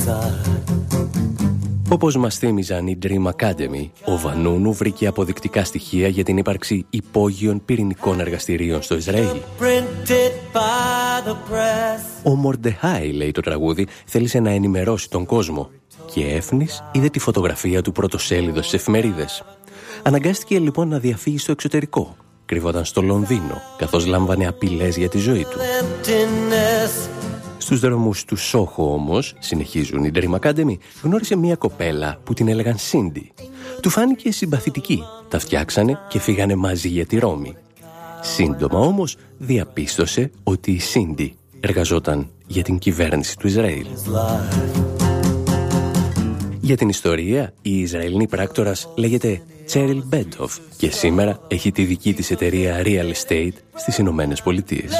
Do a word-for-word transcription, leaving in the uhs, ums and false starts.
Όπως μας θύμιζαν οι Dream Academy, ο Βανούνου βρήκε αποδεικτικά στοιχεία για την ύπαρξη υπόγειων πυρηνικών εργαστηρίων στο Ισραήλ. Ο Μορντεχάι, λέει το τραγούδι, θέλησε να ενημερώσει τον κόσμο και έφνης είδε τη φωτογραφία του πρωτοσέλιδος στις εφημερίδες. Αναγκάστηκε λοιπόν να διαφύγει στο εξωτερικό. Κρύβονταν στο Λονδίνο, καθώς λάμβανε απειλές για τη ζωή του. Στους δρόμους του Σόχο όμως, συνεχίζουν οι Dream Academy, γνώρισε μια κοπέλα που την έλεγαν Σίντι. Του φάνηκε συμπαθητική, τα φτιάξανε και φύγανε μαζί για τη Ρώμη. Σύντομα όμως διαπίστωσε ότι η Σίντι εργαζόταν για την κυβέρνηση του Ισραήλ. Για την ιστορία, η Ισραηλινή πράκτορας λέγεται Τσέριλ Μπέντοφ και σήμερα έχει τη δική της εταιρεία real estate στις Ηνωμένες Πολιτείες.